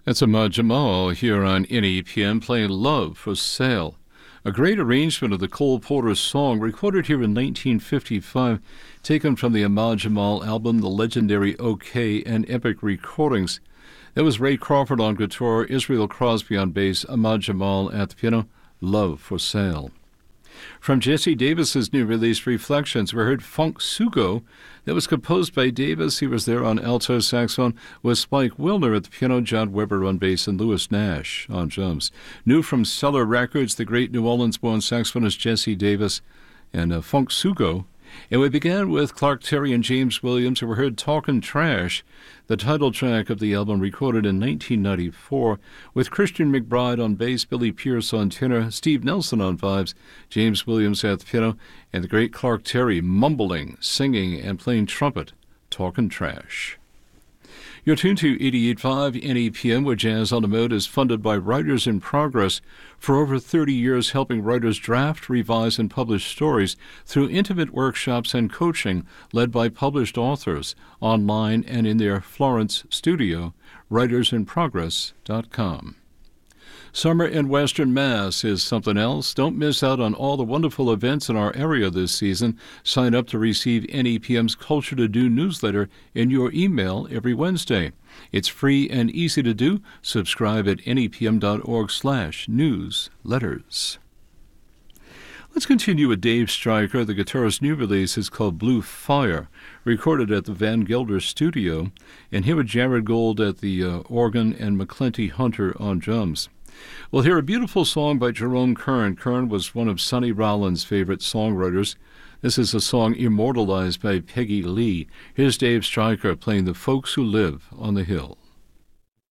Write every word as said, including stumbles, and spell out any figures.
That's Ahmad Jamal here on N E P M playing Love for Sale, a great arrangement of the Cole Porter song recorded here in nineteen fifty-five, taken from the Ahmad Jamal album, The Legendary OK and Epic Recordings. That was Ray Crawford on guitar, Israel Crosby on bass, Ahmad Jamal at the piano, Love for Sale. From Jesse Davis's new release, Reflections, we heard Funk Sugo. That was composed by Davis. He was there on alto saxophone with Spike Wilner at the piano, John Weber on bass, and Louis Nash on drums. New from Stellar Records, the great New Orleans-born saxophonist Jesse Davis and uh, Funk Sugo. And we began with Clark Terry and James Williams, who were heard Talkin' Trash, the title track of the album recorded in nineteen ninety-four, with Christian McBride on bass, Billy Pierce on tenor, Steve Nelson on vibes, James Williams at the piano, and the great Clark Terry mumbling, singing, and playing trumpet, Talkin' Trash. You're tuned to eighty-eight point five N E P M, where Jazz on the Mode is funded by Writers in Progress, for over thirty years helping writers draft, revise, and publish stories through intimate workshops and coaching led by published authors, online and in their Florence studio, writers in progress dot com. Summer in Western Mass is something else. Don't miss out on all the wonderful events in our area this season. Sign up to receive N E P M's Culture to Do newsletter in your email every Wednesday. It's free and easy to do. Subscribe at nepm.org slash newsletters. Let's continue with Dave Stryker. The guitarist's new release is called Blue Fire, recorded at the Van Gelder studio, and here with Jared Gold at the uh, organ and McClenty Hunter on drums. We'll hear a beautiful song by Jerome Kern. Kern was one of Sonny Rollins' favorite songwriters. This is a song immortalized by Peggy Lee. Here's Dave Stryker playing The Folks Who Live on the Hill.